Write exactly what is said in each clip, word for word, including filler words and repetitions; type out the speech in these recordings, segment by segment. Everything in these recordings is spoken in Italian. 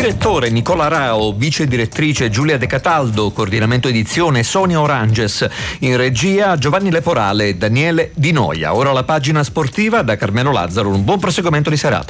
Direttore Nicola Rao, vice direttrice Giulia De Cataldo, coordinamento edizione Sonia Oranges, in regia Giovanni Leporale e Daniele Di Noia. Ora la pagina sportiva da Carmelo Lazzaro, un buon proseguimento di serata.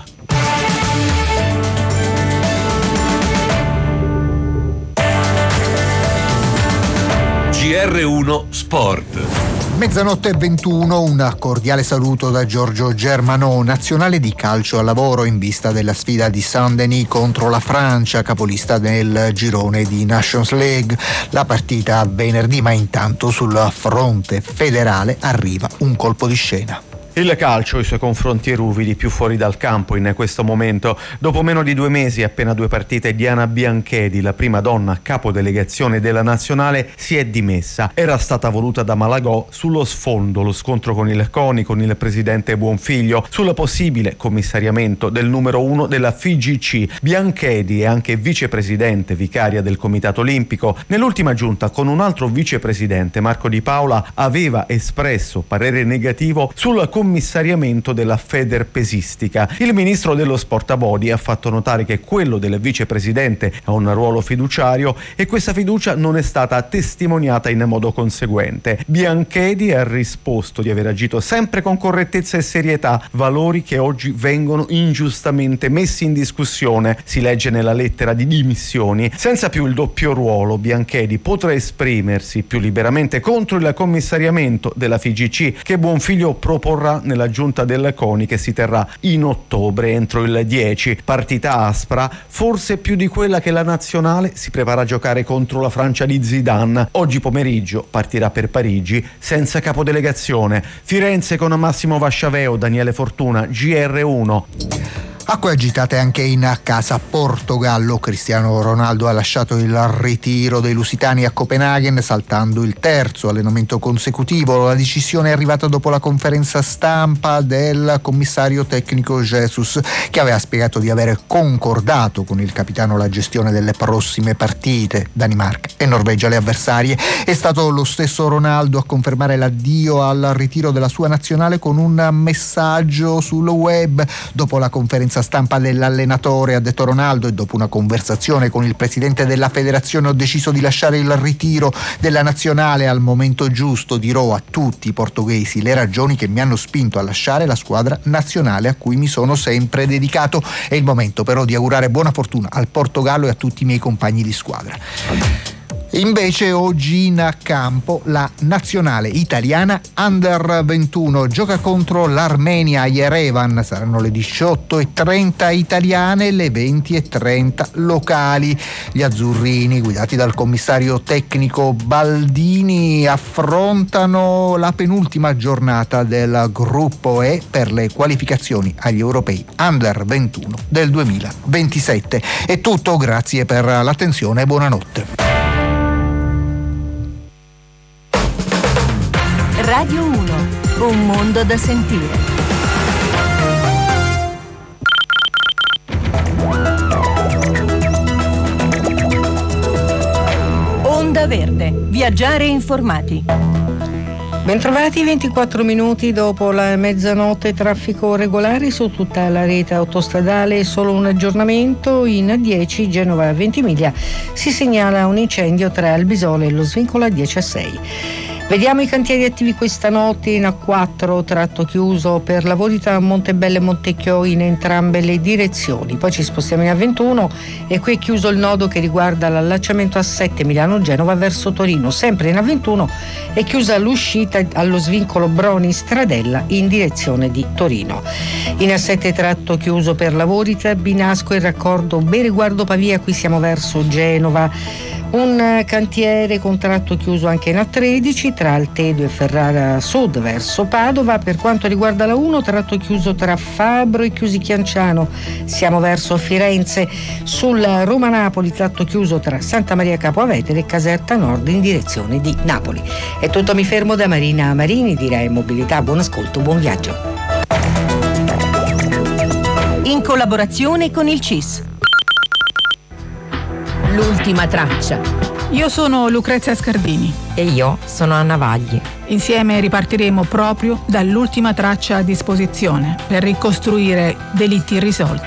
G R uno Sport. Mezzanotte e ventuno, un cordiale saluto da Giorgio Germanò. Nazionale di calcio al lavoro in vista della sfida di Saint-Denis contro la Francia, capolista nel girone di Nations League. La partita venerdì, ma intanto sul fronte federale arriva un colpo di scena. Il calcio, i suoi confronti ruvidi, più fuori dal campo in questo momento. Dopo meno di due mesi e appena due partite, Diana Bianchedi, la prima donna capodelegazione della nazionale, si è dimessa. Era stata voluta da Malagò sullo sfondo lo scontro con il CONI, con il presidente Buonfiglio, sul possibile commissariamento del numero uno della F I G C. Bianchedi è anche vicepresidente vicaria del Comitato Olimpico. Nell'ultima giunta con un altro vicepresidente, Marco Di Paola, aveva espresso parere negativo sul commissariamento commissariamento della Federpesistica. Il ministro dello Sport Abodi ha fatto notare che quello del vicepresidente ha un ruolo fiduciario e questa fiducia non è stata testimoniata in modo conseguente. Bianchedi ha risposto di aver agito sempre con correttezza e serietà, valori che oggi vengono ingiustamente messi in discussione, si legge nella lettera di dimissioni. Senza più il doppio ruolo, Bianchedi potrà esprimersi più liberamente contro il commissariamento della F I G C che Buonfiglio proporrà nella giunta del CONI che si terrà in ottobre entro il dieci. Partita aspra, forse più di quella che la nazionale si prepara a giocare contro la Francia di Zidane. Oggi pomeriggio partirà per Parigi senza capodelegazione. Firenze con Massimo Vasciaveo, Daniele Fortuna, G R uno. Acque agitate anche in casa Portogallo. Cristiano Ronaldo ha lasciato il ritiro dei lusitani a Copenaghen, saltando il terzo allenamento consecutivo. La decisione è arrivata dopo la conferenza stampa del commissario tecnico Jesus, che aveva spiegato di aver concordato con il capitano la gestione delle prossime partite. Danimarca e Norvegia le avversarie. È stato lo stesso Ronaldo a confermare l'addio al ritiro della sua nazionale con un messaggio sul web. Dopo la conferenza stampa dell'allenatore, ha detto Ronaldo, e dopo una conversazione con il presidente della federazione ho deciso di lasciare il ritiro della nazionale al momento giusto. Dirò a tutti i portoghesi le ragioni che mi hanno spinto a lasciare la squadra nazionale a cui mi sono sempre dedicato. È il momento però di augurare buona fortuna al Portogallo e a tutti i miei compagni di squadra. Invece oggi in campo la nazionale italiana under ventuno gioca contro l'Armenia a Yerevan. Saranno le diciotto e trenta italiane e le venti e trenta locali. Gli azzurrini, guidati dal commissario tecnico Baldini, affrontano la penultima giornata del gruppo E per le qualificazioni agli europei under ventuno del duemilaventisette. È tutto, grazie per l'attenzione e buonanotte. Radio uno, un mondo da sentire. Onda Verde, viaggiare informati. Bentrovati, ventiquattro minuti dopo la mezzanotte, traffico regolare su tutta la rete autostradale, solo un aggiornamento in A dieci Genova Ventimiglia, si segnala un incendio tra Albisole e lo svincolo A dieci a sei. Vediamo i cantieri attivi questa notte in A quattro, tratto chiuso per lavori tra Montebello e Montecchio in entrambe le direzioni. Poi ci spostiamo in A ventuno e qui è chiuso il nodo che riguarda l'allacciamento A sette Milano-Genova verso Torino. Sempre in A ventuno è chiusa l'uscita allo svincolo Broni-Stradella in direzione di Torino. In A sette tratto chiuso per lavori tra Binasco e raccordo Beriguardo Pavia, qui siamo verso Genova. Un cantiere con tratto chiuso anche in A tredici tra Altedo e Ferrara Sud verso Padova. Per quanto riguarda la uno, tratto chiuso tra Fabro e Chiusi Chianciano, siamo verso Firenze. Sul Roma-Napoli tratto chiuso tra Santa Maria Capo Avetere e Caserta Nord in direzione di Napoli. È tutto, mi fermo da Marina Marini di Rai Mobilità. Buon ascolto, buon viaggio. In collaborazione con il C I S. L'ultima traccia. Io sono Lucrezia Scardini. E io sono Anna Vagli. Insieme ripartiremo proprio dall'ultima traccia a disposizione per ricostruire delitti irrisolti.